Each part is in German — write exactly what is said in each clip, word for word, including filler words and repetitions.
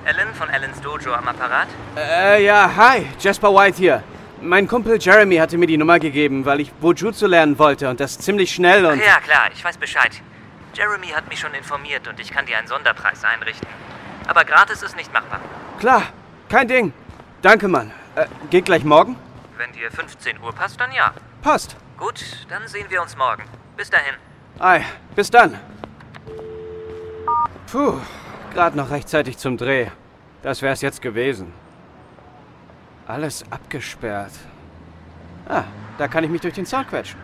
Alan von Alans Dojo am Apparat? Äh, ja, hi, Jasper White hier. Mein Kumpel Jeremy hatte mir die Nummer gegeben, weil ich Bujutsu lernen wollte und das ziemlich schnell und... Ach ja, klar, ich weiß Bescheid. Jeremy hat mich schon informiert und ich kann dir einen Sonderpreis einrichten. Aber gratis ist nicht machbar. Klar, kein Ding. Danke, Mann. Äh, geht gleich morgen? Wenn dir fünfzehn Uhr passt, dann ja. Passt. Gut, dann sehen wir uns morgen. Bis dahin. Ei, bis dann. Puh, gerade noch rechtzeitig zum Dreh. Das wär's jetzt gewesen. Alles abgesperrt. Ah, da kann ich mich durch den Zaun quetschen.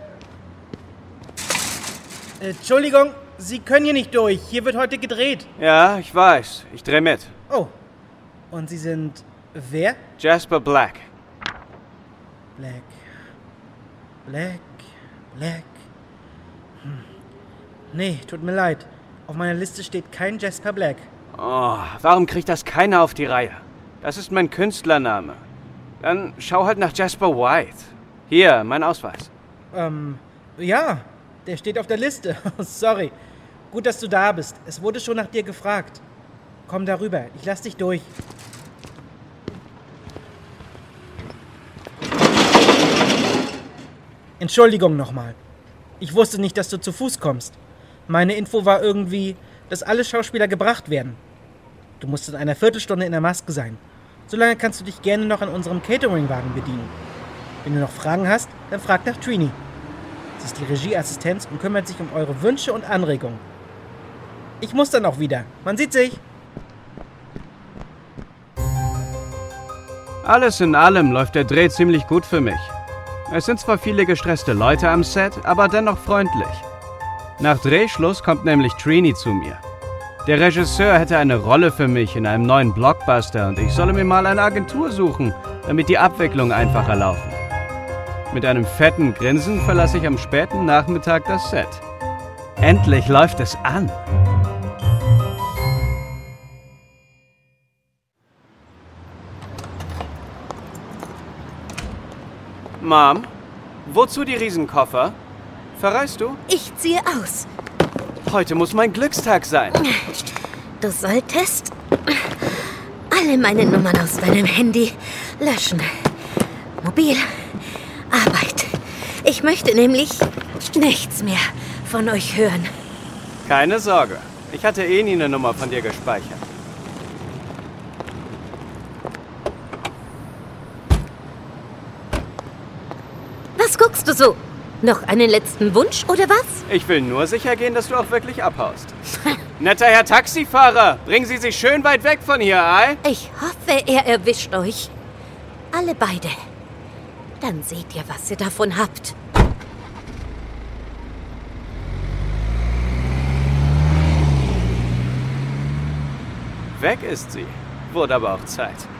Äh, Entschuldigung, Sie können hier nicht durch. Hier wird heute gedreht. Ja, ich weiß. Ich dreh mit. Oh, und Sie sind wer? Jasper Black. Black. Black. Black. Hm. Nee, tut mir leid. Auf meiner Liste steht kein Jasper Black. Oh, warum kriegt das keiner auf die Reihe? Das ist mein Künstlername. Dann schau halt nach Jasper White. Hier, mein Ausweis. Ähm, ja, der steht auf der Liste. Sorry. Gut, dass du da bist. Es wurde schon nach dir gefragt. Komm darüber, ich lass dich durch. Entschuldigung nochmal. Ich wusste nicht, dass du zu Fuß kommst. Meine Info war irgendwie, dass alle Schauspieler gebracht werden. Du musst in einer Viertelstunde in der Maske sein. Solange kannst du dich gerne noch an unserem Cateringwagen bedienen. Wenn du noch Fragen hast, dann frag nach Trini. Sie ist die Regieassistenz und kümmert sich um eure Wünsche und Anregungen. Ich muss dann auch wieder. Man sieht sich. Alles in allem läuft der Dreh ziemlich gut für mich. Es sind zwar viele gestresste Leute am Set, aber dennoch freundlich. Nach Drehschluss kommt nämlich Trini zu mir. Der Regisseur hätte eine Rolle für mich in einem neuen Blockbuster und ich solle mir mal eine Agentur suchen, damit die Abwicklungen einfacher laufen. Mit einem fetten Grinsen verlasse ich am späten Nachmittag das Set. Endlich läuft es an. Mom, wozu die Riesenkoffer? Verreist du? Ich ziehe aus. Heute muss mein Glückstag sein. Du solltest alle meine Nummern aus deinem Handy löschen. Mobil, Arbeit. Ich möchte nämlich nichts mehr von euch hören. Keine Sorge. Ich hatte eh nie eine Nummer von dir gespeichert. Was guckst du so? Noch einen letzten Wunsch oder was? Ich will nur sicher gehen, dass du auch wirklich abhaust. Netter Herr Taxifahrer, bringen Sie sich schön weit weg von hier, ei? Ich hoffe, er erwischt euch. Alle beide. Dann seht ihr, was ihr davon habt. Weg ist sie. Wurde aber auch Zeit.